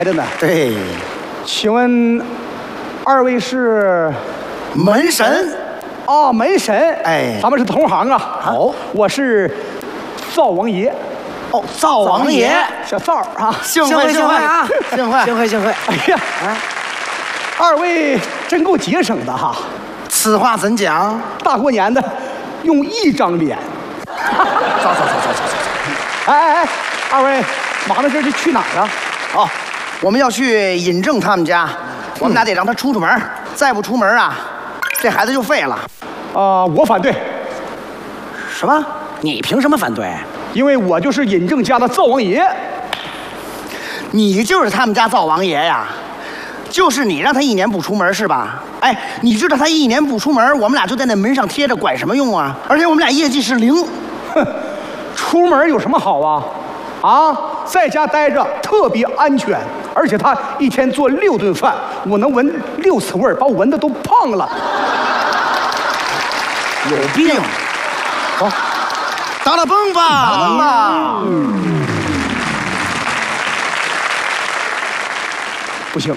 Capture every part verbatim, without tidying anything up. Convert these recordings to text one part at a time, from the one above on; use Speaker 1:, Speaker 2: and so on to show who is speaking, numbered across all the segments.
Speaker 1: 的呢。
Speaker 2: 对，
Speaker 1: 请问二位是
Speaker 2: 门神？
Speaker 1: 啊，门神。
Speaker 2: 哎，
Speaker 1: 咱们是同行啊。
Speaker 2: 好，
Speaker 1: 我是灶王爷。
Speaker 2: 哦，灶王爷，
Speaker 1: 小灶啊，
Speaker 2: 幸会幸会啊，幸会
Speaker 3: 幸会幸会。
Speaker 1: 哎呀，啊，二位真够节省的哈。
Speaker 2: 此话怎讲？
Speaker 1: 大过年的，用一张脸。
Speaker 2: 走走走走走走。
Speaker 1: 哎哎哎，二位忙着这是去哪儿啊？
Speaker 2: 哦，我们要去尹正他们家，我们俩得让他出出门，再不出门啊，这孩子就废了。
Speaker 1: 啊，我反对。
Speaker 2: 什么？
Speaker 3: 你凭什么反对？
Speaker 1: 因为我就是尹正家的灶王爷。
Speaker 2: 你就是他们家灶王爷呀？就是你让他一年不出门是吧？哎，你知道他一年不出门，我们俩就在那门上贴着，管什么用啊？而且我们俩业绩是零。
Speaker 1: 哼，出门有什么好啊？啊，在家待着特别安全，而且他一天做六顿饭，我能闻六次味儿，把我闻的都胖了。
Speaker 2: 有病！好、哦，打了崩吧，打了崩吧。嗯，
Speaker 1: 不行。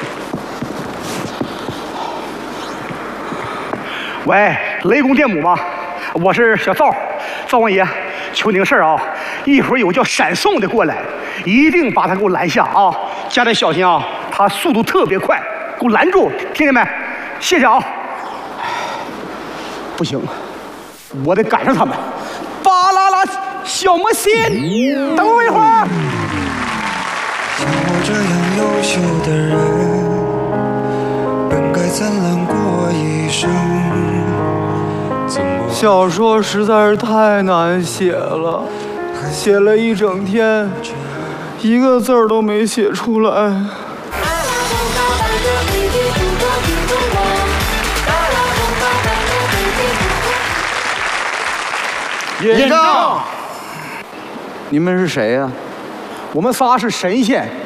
Speaker 1: 喂，雷公电母吗？我是小灶，灶王爷，求您个事儿啊！一会儿有叫闪送的过来，一定把他给我拦下啊！加点小心啊，他速度特别快，给我拦住，听见没？谢谢啊！不行，我得赶上他们。巴啦啦，小魔仙，等我一会儿。
Speaker 4: 像我这样优秀的人，本该灿烂过一生。
Speaker 5: 小说实在是太难写了，写了一整天，一个字儿都没写出来。
Speaker 2: 尹正，
Speaker 5: 你们是谁呀、啊？
Speaker 1: 我们仨是神仙。